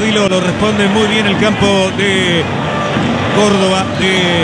Dilo, lo responde muy bien el campo de Córdoba, de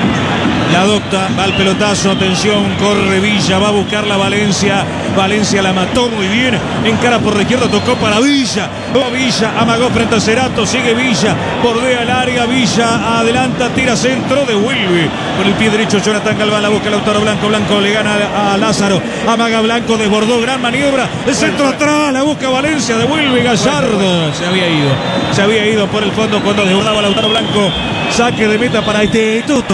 la adopta, va al pelotazo, atención, corre Villa, va a buscarla Valencia, Valencia la mató muy bien, encara por la izquierda, tocó para Villa, va Villa, amagó frente a Cerato, sigue Villa, bordea el área, Villa adelanta, tira centro, devuelve con el pie derecho Jonathan Galván, la busca Lautaro Blanco, Blanco le gana a Lázaro, amaga Blanco, desbordó, gran maniobra, el centro atrás, la busca Valencia, devuelve Gallardo, se había ido por el fondo cuando desbordaba Lautaro Blanco, saque de meta para Instituto.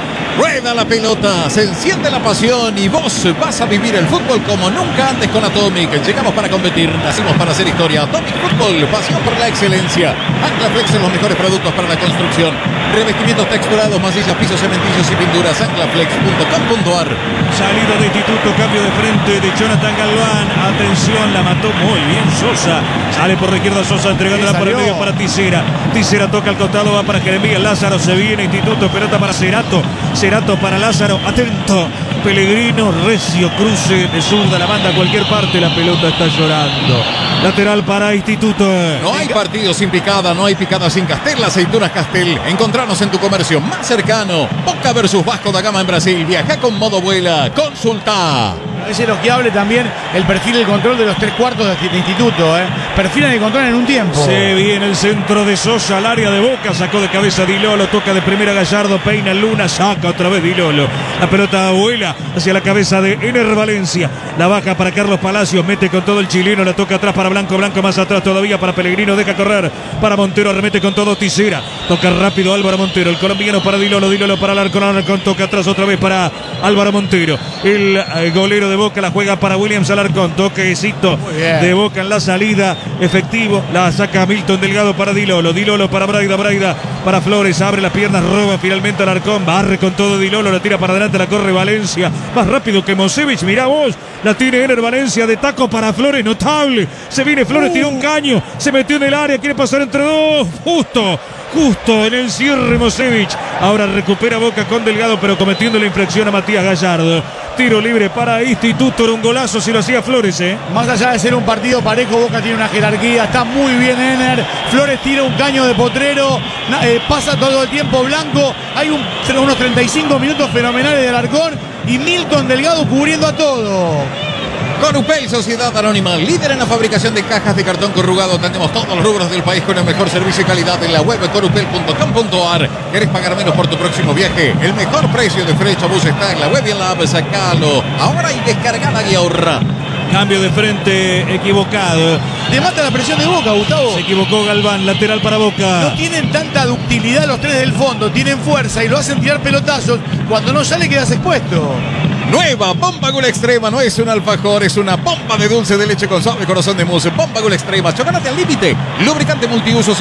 Rueda la pelota, se enciende la pasión y vos vas a vivir el fútbol como nunca antes con Atomic. Llegamos para competir, nacimos para hacer historia. Atomic Fútbol, pasión por la excelencia. Anclaflex en los mejores productos para la construcción. Revestimientos texturados, macizas, pisos, cementillos y pinturas. Anclaflex.com.ar. Salida de Instituto, cambio de frente de Jonathan Galván. Atención, la mató muy bien Sosa. Sale por la izquierda Sosa, entregándola por el medio para Tisera. Tisera toca al costado, va para Jeremías. Lázaro se viene, Instituto, pelota para Cerato. Cerato para Lázaro, atento, Pellegrino, recio, cruce de zurda, la manda a cualquier parte, la pelota está llorando. Lateral para Instituto. No hay partido sin picada, no hay picada sin Castel, aceitunas Castel. Encontranos en tu comercio más cercano. Boca versus Vasco da Gama en Brasil. Viaja con modo vuela, consulta. Es elogiable también el perfil del control de los 3/4 de Instituto. Perfilan y controlan en un tiempo. Se viene el centro de Sosa al área de Boca. Sacó de cabeza Dilolo. Toca de primera Gallardo. Peina Luna. Saca otra vez Dilolo. La pelota vuela hacia la cabeza de Ener Valencia. La baja para Carlos Palacios. Mete con todo el chileno. La toca atrás para Blanco. Blanco más atrás todavía para Pellegrino. Deja correr para Montero. Remete con todo Tisera. Toca rápido Álvaro Montero. El colombiano para Dilolo. Dilolo para Alarcón. Alarcón toca atrás otra vez para Álvaro Montero. El golero de Boca la juega para Williams Alarcón. Toquecito de Boca en la salida. Efectivo. La saca Milton Delgado para Dilolo. Dilolo para Braida. Braida para Flores. Abre las piernas. Roba finalmente Alarcón. Barre con todo Dilolo. La tira para adelante. La corre Valencia. Más rápido que Mosevich. Mirá vos. La tiene Ener Valencia de taco para Flores. Notable. Se viene Flores. Tiró un caño. Se metió en el área. Quiere pasar entre dos. Justo en el cierre Mosevich. Ahora recupera Boca con Delgado, pero cometiendo la infracción a Matías Gallardo. Tiro libre para Instituto. Era un golazo si lo hacía Flores. Más allá de ser un partido parejo, Boca tiene una jerarquía. Está muy bien Ener. Flores tira un caño de potrero. Pasa todo el tiempo Blanco. Hay unos 35 minutos fenomenales de Alarcón. Y Milton Delgado cubriendo a todo. Corupel, Sociedad Anónima, líder en la fabricación de cajas de cartón corrugado. Tenemos todos los rubros del país con el mejor servicio y calidad en la web corupel.com.ar. ¿Querés pagar menos por tu próximo viaje? El mejor precio de Frechabús está en la web y en la app. Sacalo ahora y descargala y ahorra. Cambio de frente equivocado. Te mata la presión de Boca, Gustavo. Se equivocó Galván, lateral para Boca. No tienen tanta ductilidad los tres del fondo. Tienen fuerza y lo hacen tirar pelotazos. Cuando no sale quedas expuesto. Nueva Bomba Gula Extrema, no es un alfajor, es una bomba de dulce de leche con suave corazón de mousse. Bomba Gula Extrema, chocolate al límite, lubricante multiuso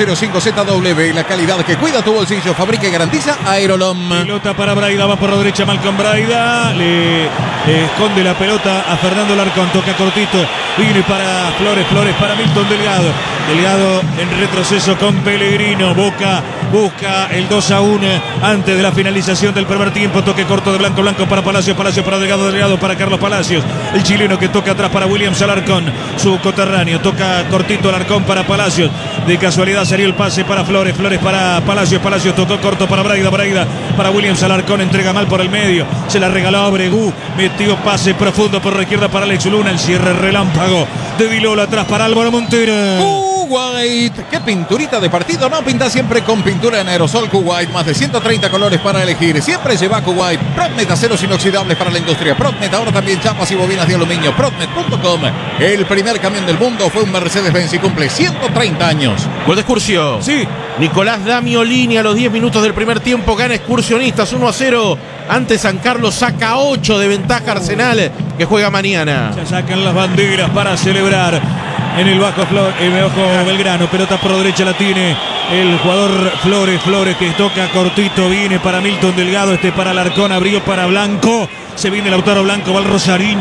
05ZW, la calidad que cuida tu bolsillo, fabrica y garantiza Aerolom. Pelota para Braida, va por la derecha Malcolm Braida, le esconde la pelota a Fernando Alarcón, toca cortito, viene para Flores, Flores para Milton Delgado. Delgado en retroceso con Pellegrino. Boca busca el 2-1 antes de la finalización del primer tiempo. Toque corto de Blanco, Blanco para Palacios, Palacios para Delgado, Delgado para Carlos Palacios. El chileno que toca atrás para Williams Alarcón, su coterráneo. Toca cortito Alarcón para Palacios. De casualidad sería el pase para Flores, Flores para Palacios, Palacios tocó corto para Braida, Braida para Williams Alarcón. Entrega mal por el medio, se la regaló a Bregú. Metió pase profundo por la izquierda para Alex Luna. El cierre relámpago de Dilolo atrás para Álvaro Montero. Kuwait, qué pinturita de partido, no pinta siempre con pintura en aerosol Kuwait, más de 130 colores para elegir, siempre lleva Kuwait. Protnet, aceros inoxidables para la industria. Protnet, ahora también chapas y bobinas de aluminio. Protnet.com, el primer camión del mundo fue un Mercedes-Benz y cumple 130 años. Gol de Excursio. Sí. Nicolás Damiolini a los 10 minutos del primer tiempo gana Excursionistas 1-0 ante San Carlos, saca 8 de ventaja Arsenal que juega mañana. Se sacan las banderas para celebrar en el bajo Belgrano. Pelota por derecha la tiene el jugador Flores, Flores que toca cortito, viene para Milton Delgado, para Alarcón, abrió para Blanco. Se viene Lautaro Blanco, va el Rosarino.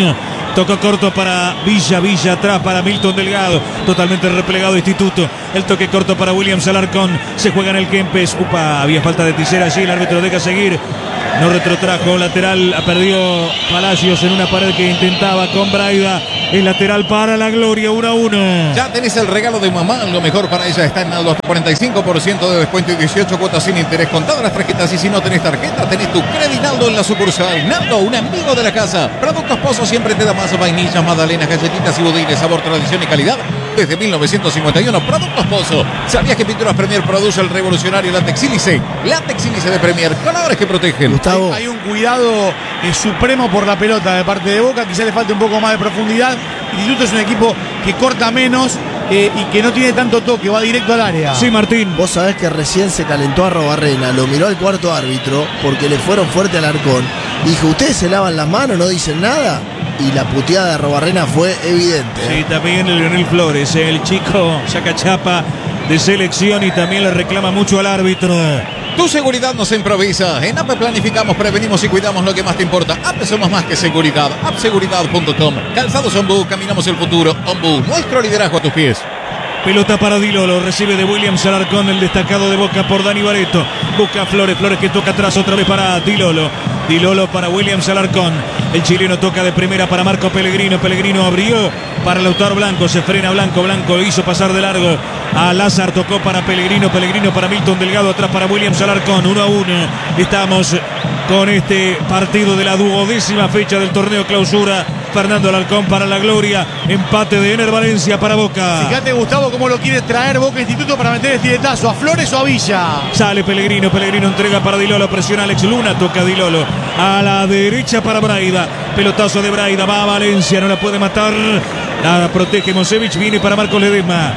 Tocó corto para Villa atrás para Milton Delgado, totalmente replegado Instituto. El toque corto para Williams Alarcón, se juega en el Kempes. Upa, había falta de Tisera allí, el árbitro deja seguir. No retrotrajo, lateral, perdió Palacios en una pared que intentaba con Braida. El lateral para la Gloria, 1-1. Ya tenés el regalo de mamá, lo mejor para ella está en Naldo, hasta 45% de descuento y 18 cuotas sin interés con todas las tarjetas. Y si no tenés tarjeta, tenés tu Credinaldo en la sucursal. Naldo, un amigo de la casa. Productos Pozo siempre te da más vainillas, magdalenas, galletitas y budines, sabor, tradición y calidad. Desde 1951, Productos Pozo. ¿Sabías que Pinturas Premier produce el revolucionario látex sílice? Látex sílice de Premier, colores que protegen. Gustavo, hay un cuidado supremo por la pelota de parte de Boca. Quizá le falte un poco más de profundidad. Instituto es un equipo que corta menos y que no tiene tanto toque, va directo al área. Sí, Martín. Vos sabés que recién se calentó a Robarrena, lo miró al cuarto árbitro porque le fueron fuerte al Alarcón. Dijo, ¿ustedes se lavan las manos, no dicen nada? Y la puteada de Robarrena fue evidente. Sí, también el Leonel Flores, el chico saca chapa de selección y también le reclama mucho al árbitro. Tu seguridad nos improvisa. En APE planificamos, prevenimos y cuidamos lo que más te importa. APE somos más que seguridad. appseguridad.com. Calzados Ombú, caminamos el futuro. Ombú, nuestro liderazgo a tus pies. Pelota para Dilolo, recibe de Williams Alarcón, el destacado de Boca por Dani Barreto. Busca Flores que toca atrás otra vez para Dilolo. Dilolo para Williams Alarcón. El chileno toca de primera para Marco Pellegrino. Pellegrino abrió para Lautaro Blanco. Se frena Blanco. Blanco hizo pasar de largo a Lázaro. Tocó para Pellegrino. Pellegrino para Milton Delgado. Atrás para Williams Alarcón. 1-1. Estamos con este partido de la 12ª fecha del torneo clausura. Fernando Alarcón para la Gloria. Empate de Ener Valencia para Boca. Fíjate, Gustavo, cómo lo quiere traer Boca Instituto para meter el estiletazo. ¿A Flores o a Villa? Sale Pellegrino. Pellegrino entrega para Dilolo. Presiona Alex Luna. Toca Dilolo. A la derecha para Braida. Pelotazo de Braida. Va a Valencia. No la puede matar. La protege Mosevich. Viene para Marcos Ledesma.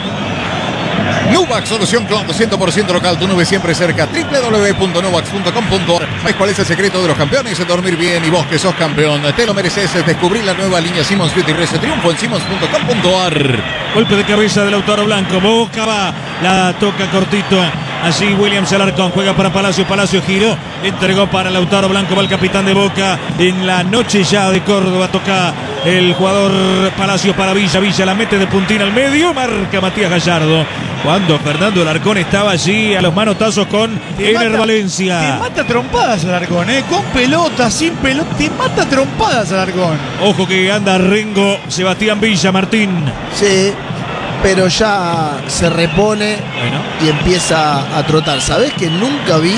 Nuvac, solución cloud 100% local, tu nube siempre cerca. www.nuvax.com.ar. ¿Sabes cuál es el secreto de los campeones? Es dormir bien, y vos que sos campeón te lo mereces. Descubrir la nueva línea Simmons Beauty Rest. Triunfo en Simmons.com.ar. Golpe de cabeza de Lautaro Blanco. Boca va, la toca cortito. Así Williams Alarcón juega para Palacio. Palacio giró, entregó para Lautaro Blanco. Va el capitán de Boca en la noche ya de Córdoba. Toca el jugador Palacio para Villa. Villa la mete de puntín al medio. Marca Matías Gallardo. Cuando Fernando Alarcón estaba allí a los manotazos con Ener Valencia. Te mata trompadas Alarcón, con pelota, sin pelota. Te mata trompadas Alarcón. Ojo que anda Rengo, Sebastián Villa, Martín. Sí, pero ya se repone y empieza a trotar. ¿Sabés que nunca vi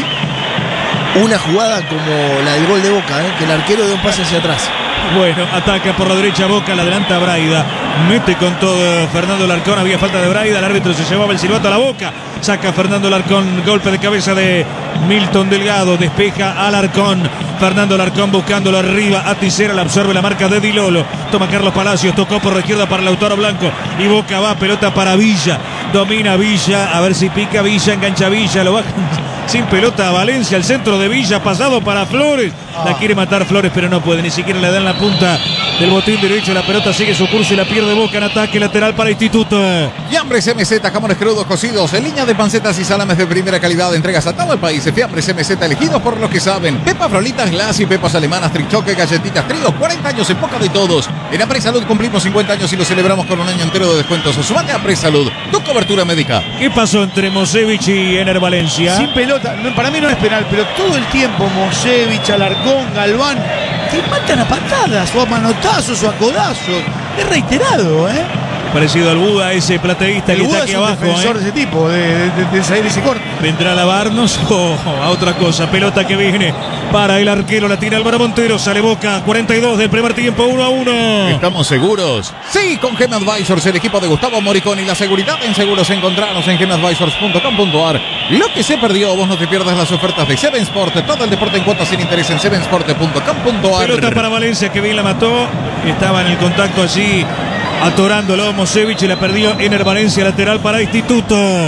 una jugada como la del gol de Boca, que el arquero dé un pase hacia atrás? Bueno, ataca por la derecha Boca, la adelanta Braida. Mete con todo Fernando Alarcón. Había falta de Braida, el árbitro se llevaba el silbato a la boca. Saca Fernando Alarcón, golpe de cabeza de Milton Delgado. Despeja Alarcón. Fernando Alarcón buscándolo arriba a Tisera, la absorbe la marca de Dilolo. Toma Carlos Palacios, tocó por la izquierda para Lautaro Blanco. Y Boca va, pelota para Villa. Domina Villa, a ver si pica Villa, engancha Villa, lo baja sin pelota a Valencia, el centro de Villa, pasado para Flores. La quiere matar Flores, pero no puede, ni siquiera le dan la punta del botín derecho. La pelota sigue su curso y la pierde Boca en ataque lateral para Instituto. Fiambres MZ, jamones crudos cocidos en línea de pancetas y salames de primera calidad. Entregas a todo el país. Fiambres MZ, elegidos por los que saben. Pepa Frolitas Glass y pepas alemanas, trichoque, galletitas, tríos. 40 años en boca de todos. En Apresalud cumplimos 50 años y lo celebramos con un año entero de descuentos. Sumate a Apresalud, tu cobertura médica. ¿Qué pasó entre Mosevich y Ener Valencia? Sin pelota, para mí no es penal, pero todo el tiempo Mosevich, Alarcón, Galván te matan a patadas o a manotazos o a codazos. Es reiterado, Parecido al Buda, ese plateísta que está aquí abajo. Defensor de ese tipo, de salir ese corte. ¿Vendrá a lavarnos o a otra cosa? Pelota que viene para el arquero, la tira Álvaro Montero. Sale Boca, 42 del primer tiempo, 1-1. ¿Estamos seguros? Sí, con Gem Advisors, el equipo de Gustavo Moricón y la seguridad en seguros. Encontrarnos en gemadvisors.com.ar. Lo que se perdió, vos no te pierdas las ofertas de Seven Sport. Todo el deporte en cuotas sin interés en sevensport.com.ar. Pelota para Valencia, que bien la mató. Estaba en el contacto allí, atorándolo Mosevich, y la perdió Ener Valencia, lateral para Instituto. Hola,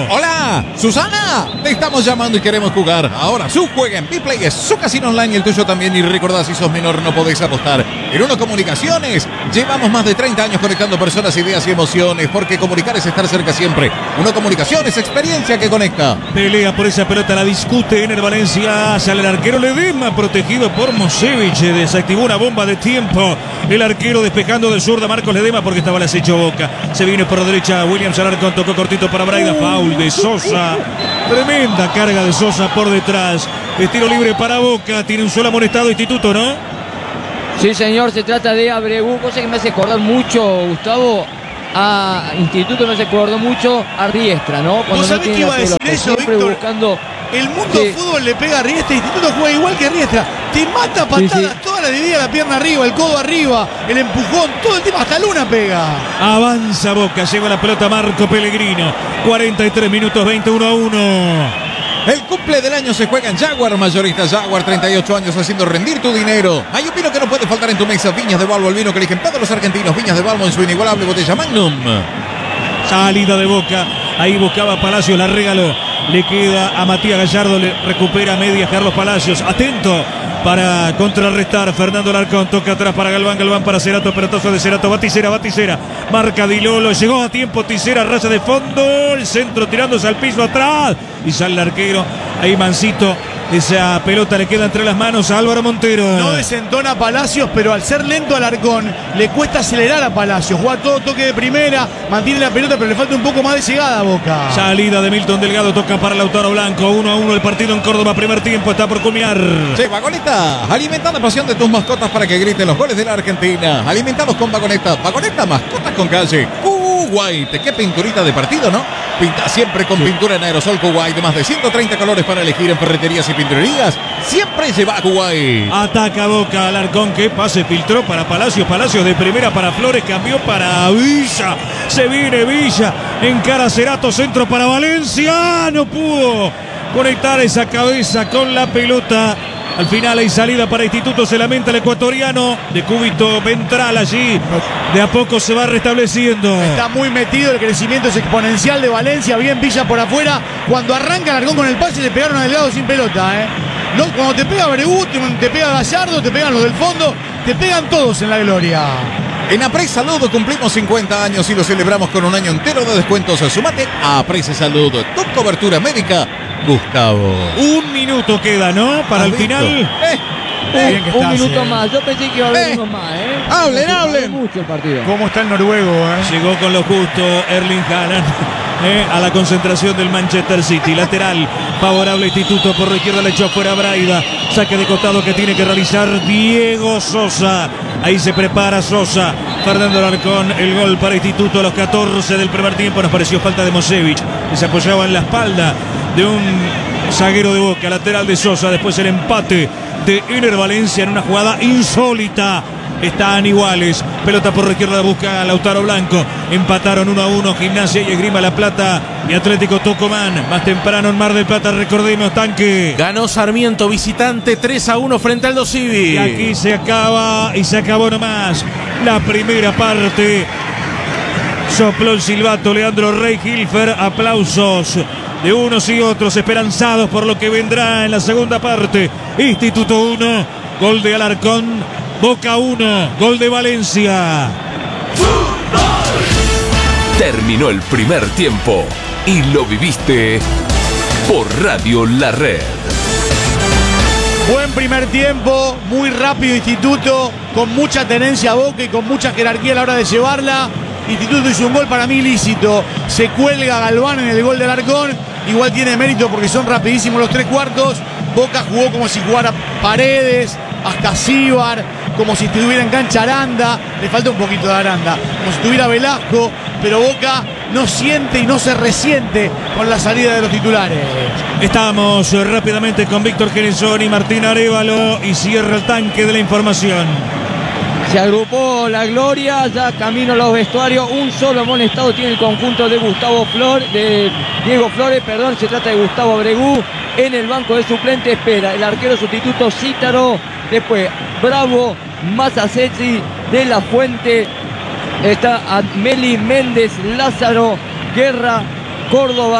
Susana, te estamos llamando y queremos jugar. Ahora su juega en Bplay, es su casino online y el tuyo también. Y recordá, si sos menor no podés apostar. En Uno Comunicaciones llevamos más de 30 años conectando personas, ideas y emociones, porque comunicar es estar cerca siempre. Uno Comunicaciones, experiencia que conecta. Pelea por esa pelota, la discute Ener Valencia. Sale el arquero Ledesma, protegido por Mosevich. Desactivó una bomba de tiempo. El arquero despejando de zurda Marcos Ledesma porque estaba el acecho Boca. Se vino por derecha Williams Alarcón, tocó cortito para Braida. Foul de Sosa. Tremenda carga de Sosa por detrás. Tiro libre para Boca. Tiene un solo amonestado Instituto, ¿no? Sí, señor, se trata de Abregu, cosa que me hace acordar mucho, Gustavo, a Instituto, me hace acordar mucho a Riestra, ¿no? ¿Vos sabés que iba a decir eso, Víctor? Buscando... El mundo del fútbol le pega a Riestra, Instituto juega igual que Riestra. Te mata patadas, toda la dividida, la pierna arriba, el codo arriba, el empujón, todo el tiempo, hasta Luna pega. Avanza Boca, lleva la pelota Marco Pellegrino. 43 minutos, 21-1. El cumple del año se juega en Jaguar, mayorista Jaguar, 38 años haciendo rendir tu dinero. Hay un vino que no puede faltar en tu mesa, Viñas de Balbo, el vino que eligen todos los argentinos. Viñas de Balbo en su inigualable botella Magnum. Salida de Boca, ahí buscaba Palacios, la regaló. Le queda a Matías Gallardo, le recupera medias Carlos Palacios. Atento para contrarrestar Fernando Alarcón. Toca atrás para Galván, Galván para Cerato, pelotazo de Cerato, Baticera. Marca Di Lolo, llegó a tiempo Tisera, raya de fondo. El centro tirándose al piso atrás. Y sale el arquero, ahí Mancito. Esa pelota le queda entre las manos a Álvaro Montero. No desentona a Palacios, pero al ser lento Alarcón, le cuesta acelerar a Palacios. Juega todo toque de primera, mantiene la pelota, pero le falta un poco más de llegada a Boca. Salida de Milton Delgado, toca para Lautaro Blanco. 1-1 el partido en Córdoba, primer tiempo, está por culminar. Sí, Vagoneta, alimenta la pasión de tus mascotas para que griten los goles de la Argentina. Alimentalos con Vagoneta. Vagoneta, mascotas con calle. Kuwait, qué pinturita de partido, ¿no? Pinta siempre con pintura en aerosol Kuwait, de más de 130 colores para elegir en ferreterías y pinturerías. Siempre se va a Kuwait. Ataca Boca, Alarcón, que pase, filtró para Palacios. Palacios de primera para Flores, cambió para Villa. Se viene Villa, encara Cerato, centro para Valencia. No pudo conectar esa cabeza con la pelota. Al final hay salida para Instituto, se lamenta el ecuatoriano de Cúbito Ventral allí. De a poco se va restableciendo. Está muy metido, el crecimiento es exponencial de Valencia. Bien Villa por afuera. Cuando arranca Alarcón con el pase le pegaron a Delgado sin pelota. No, cuando te pega Abregu, te pega Gallardo, te pegan los del fondo, te pegan todos en la gloria. En Apres Salud cumplimos 50 años y lo celebramos con un año entero de descuentos. Sumate a Apres Salud, tu cobertura médica, Gustavo. Un minuto queda, ¿no? Para el final. Un minuto más. Yo pensé que iba a haber uno más, Hablen. Mucho el partido. ¿Cómo está el noruego, Llegó con lo justo Erling Haaland a la concentración del Manchester City. Lateral favorable Instituto, por la izquierda le echó afuera Braida. Saque de costado que tiene que realizar Diego Sosa. Ahí se prepara Sosa. Fernando Alarcón, el gol para Instituto a los 14 del primer tiempo. Nos pareció falta de Mosevich, que se apoyaba en la espalda de un zaguero de Boca. Lateral de Sosa, después el empate de Ener Valencia en una jugada insólita. Están iguales. Pelota por la izquierda, busca a Lautaro Blanco. Empataron 1-1 Gimnasia y Esgrima La Plata y Atlético Tucumán. Más temprano en Mar del Plata, recordemos, Tanque. Ganó Sarmiento visitante 3-1 frente al Aldo Civi. Y aquí se acaba y se acabó nomás la primera parte. Sopló el silbato Leandro Rey Hilfer. Aplausos de unos y otros, esperanzados por lo que vendrá en la segunda parte. Instituto 1, gol de Alarcón. Boca 1, gol de Valencia. Terminó el primer tiempo y lo viviste por Radio La Red. Buen primer tiempo, muy rápido Instituto, con mucha tenencia a Boca y con mucha jerarquía a la hora de llevarla. Instituto hizo un gol para mí lícito. Se cuelga Galván en el gol de Alarcón. Igual tiene mérito porque son rapidísimos los tres cuartos. Boca jugó como si jugara Paredes, hasta Cíbar, como si estuviera en cancha Aranda. Le falta un poquito de Aranda. Como si estuviera Velasco. Pero Boca no siente y no se resiente con la salida de los titulares. Estamos rápidamente con Víctor Gerenzón y Martín Arévalo y cierra el Tanque de la información. Se agrupó la gloria, ya camino a los vestuarios. Un solo amonestado tiene el conjunto de Diego Flores, se trata de Gustavo Abregu. En el banco de suplente espera el arquero sustituto Cítaro, después Bravo, Mazaceci, De La Fuente, está Meli, Méndez, Lázaro, Guerra, Córdoba,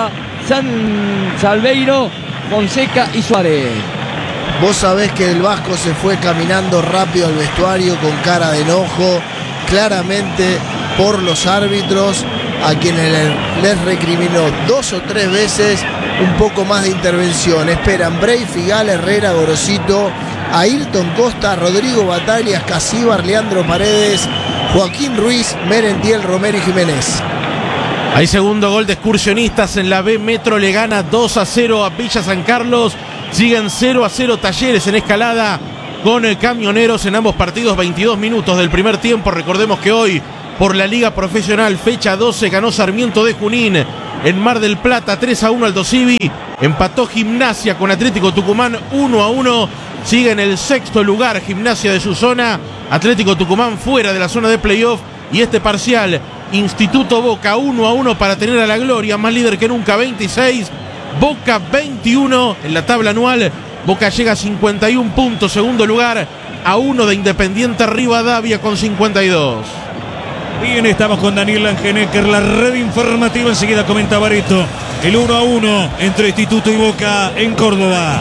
Salveiro, Fonseca y Suárez. Vos sabés que el Vasco se fue caminando rápido al vestuario con cara de enojo, claramente por los árbitros, a quienes les recriminó 2 o 3 veces un poco más de intervención. Esperan Bray, Figal, Herrera, Gorosito, Ayrton Costa, Rodrigo Batalla, Casíbar, Leandro Paredes, Joaquín Ruiz, Merentiel, Romero y Jiménez. Hay segundo gol de Excursionistas en la B. Metro le gana 2-0 a Villa San Carlos. Siguen 0-0 Talleres en Escalada con Camioneros en ambos partidos. 22 minutos del primer tiempo. Recordemos que hoy por la Liga Profesional fecha 12 ganó Sarmiento de Junín en Mar del Plata 3-1 al Dosivi. Empató Gimnasia con Atlético Tucumán 1-1. Sigue en el sexto lugar Gimnasia de su zona. Atlético Tucumán fuera de la zona de playoff. Y este parcial, Instituto Boca 1-1 para tener a la gloria, más líder que nunca, 26. Boca 21 en la tabla anual. Boca llega a 51 puntos, segundo lugar, a 1 de Independiente Rivadavia con 52. Bien, estamos con Daniel Langenecker, la red informativa. Enseguida comenta Bareto el 1-1 entre Instituto y Boca en Córdoba.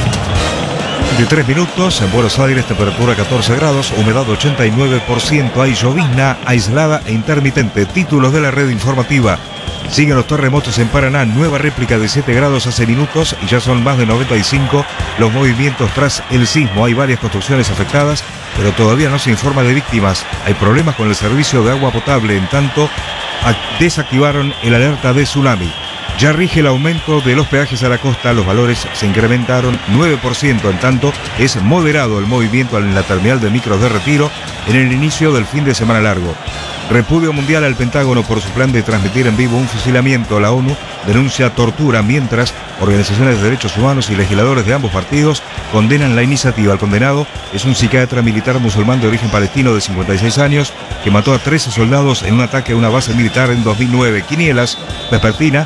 23 minutos, en Buenos Aires, temperatura 14 grados, humedad 89%, hay llovizna aislada e intermitente. Títulos de la red informativa. Siguen los terremotos en Paraná, nueva réplica de 7 grados hace minutos y ya son más de 95 los movimientos tras el sismo. Hay varias construcciones afectadas, pero todavía no se informa de víctimas. Hay problemas con el servicio de agua potable, en tanto desactivaron el alerta de tsunami. Ya rige el aumento de los peajes a la costa, los valores se incrementaron 9%, en tanto es moderado el movimiento en la terminal de micros de Retiro en el inicio del fin de semana largo. Repudio mundial al Pentágono por su plan de transmitir en vivo un fusilamiento. La ONU denuncia tortura, mientras organizaciones de derechos humanos y legisladores de ambos partidos condenan la iniciativa. El condenado es un psiquiatra militar musulmán de origen palestino de 56 años que mató a 13 soldados en un ataque a una base militar en 2009. Quinielas, vespertina,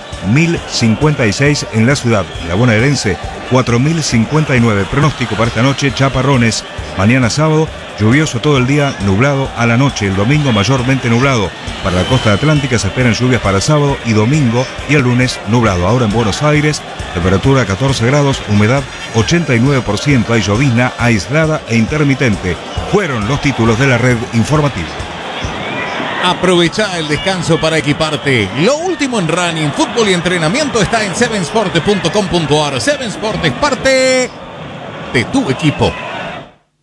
1056 en la ciudad. La bonaerense, 4059. Pronóstico para esta noche, chaparrones. Mañana sábado, lluvioso todo el día, nublado a la noche. El domingo mayormente nublado. Para la costa atlántica se esperan lluvias para sábado y domingo, y el lunes nublado. Ahora en Buenos Aires, temperatura 14 grados, humedad 89%, hay llovizna aislada e intermitente. Fueron los títulos de la red informativa. Aprovecha el descanso para equiparte. Lo último en running, fútbol y entrenamiento está en 7sport.com.ar. 7sport es parte de tu equipo.